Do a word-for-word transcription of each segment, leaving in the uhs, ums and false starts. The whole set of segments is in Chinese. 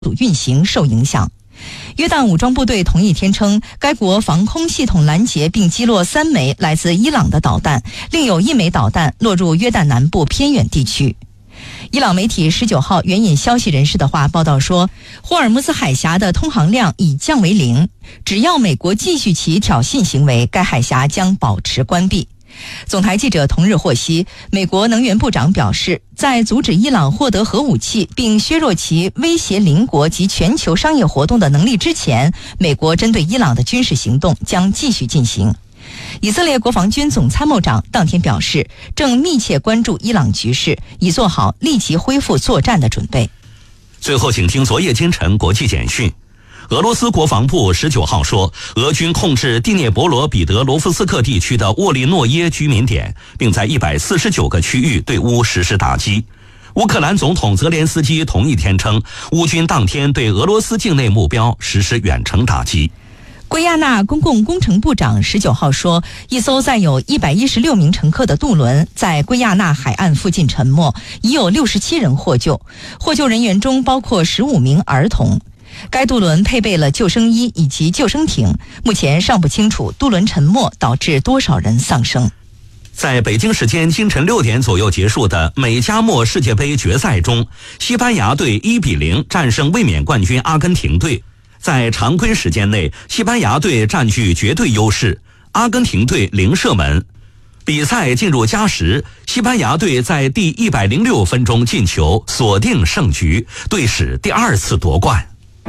运行受影响。约旦武装部队同一天称，该国防空系统拦截并击落三枚来自伊朗的导弹，另有一枚导弹落入约旦南部偏远地区。伊朗媒体十九号援引消息人士的话报道说，霍尔木兹海峡的通航量已降为零，只要美国继续其挑衅行为，该海峡将保持关闭。总台记者同日获悉，美国能源部长表示，在阻止伊朗获得核武器并削弱其威胁邻国及全球商业活动的能力之前，美国针对伊朗的军事行动将继续进行。以色列国防军总参谋长当天表示，正密切关注伊朗局势，以做好立即恢复作战的准备。 最后请听昨夜今晨国际简讯。俄罗斯国防部十九号说，俄军控制第聂伯罗彼得罗夫斯克地区的沃利诺耶居民点，并在一百四十九个区域对乌实施打击。乌克兰总统泽连斯基同一天称，乌军当天对俄罗斯境内目标实施远程打击。 圭亚那公共工程部长十九号说，一艘载有一百一十六名乘客的渡轮在圭亚那海岸附近沉没，已有六十七人获救，获救人员中包括十五名儿童。该渡轮配备了救生衣以及救生艇，目前尚不清楚渡轮沉没导致多少人丧生。 在北京时间清晨六点左右结束的美加墨世界杯决赛中，西班牙队一比零战胜卫冕冠军阿根廷队。在常规时间内，西班牙队占据绝对优势，阿根廷队零射门。比赛进入加时，西班牙队在第一百零六分钟进球，锁定胜局，队史第二次夺冠。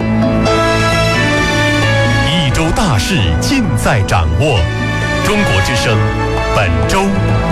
一周大事尽在掌握，中国之声本周。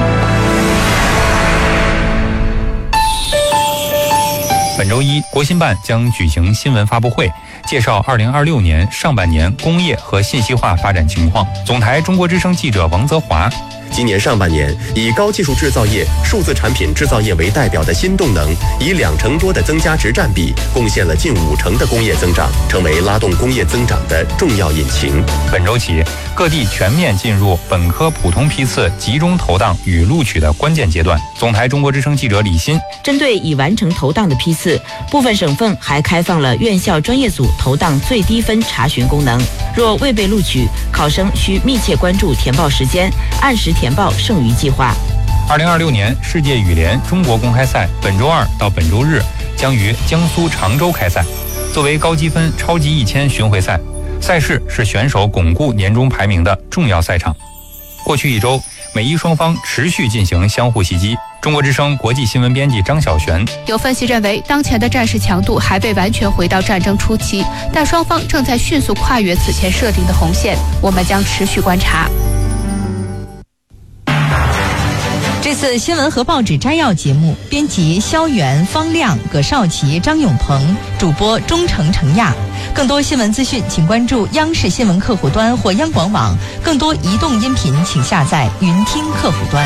本周一，国新办将举行新闻发布会，介绍二零二六年上半年工业和信息化发展情况。总台中国之声记者王泽华。 今年上半年，以高技术制造业、数字产品制造业为代表的新动能，以两成多的增加值占比，贡献了近五成的工业增长，成为拉动工业增长的重要引擎。 本周起，各地全面进入本科普通批次集中投档与录取的关键阶段。总台中国之声记者李欣。 针对已完成投档的批次，部分省份还开放了院校专业组投档最低分查询功能。若未被录取，考生需密切关注填报时间，按时填报剩余计划。 二零二六年世界羽联中国公开赛本周二到本周日将于江苏常州开赛。作为高积分超级一千巡回赛，赛事是选手巩固年终排名的重要赛场。过去一周，美伊双方持续进行相互袭击。中国之声国际新闻编辑张晓璇。 有分析认为，当前的战事强度还未完全回到战争初期，但双方正在迅速跨越此前设定的红线，我们将持续观察。 这次新闻和报纸摘要节目，编辑肖元、方亮、葛少奇、张永鹏，主播钟诚、程亚。更多新闻资讯，请关注央视新闻客户端或央广网。更多移动音频，请下载云听客户端。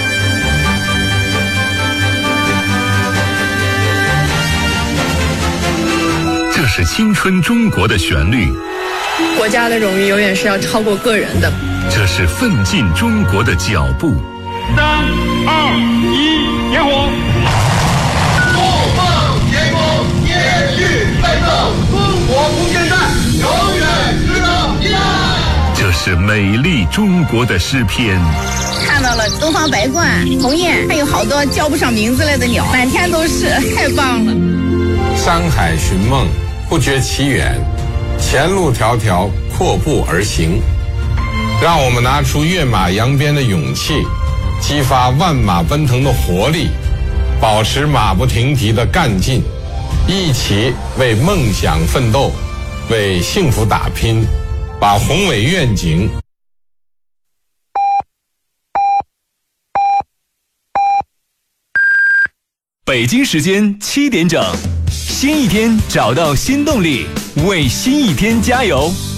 这是青春中国的旋律， 国家的荣誉永远是要超过个人的。 这是奋进中国的脚步。 三二一，点火！ 不放天空，延续奋斗，中国不现代，永远值得依赖。 这是美丽中国的诗篇。 看到了东方白鹳、鸿雁，还有好多叫不上名字来的鸟，满天都是，太棒了。 山海寻梦，不觉其远，前路迢迢，阔步而行。让我们拿出跃马扬鞭的勇气，激发万马奔腾的活力，保持马不停蹄的干劲，一起为梦想奋斗，为幸福打拼，把宏伟愿景。 北京时间七点整，新一天找到新动力，为新一天加油。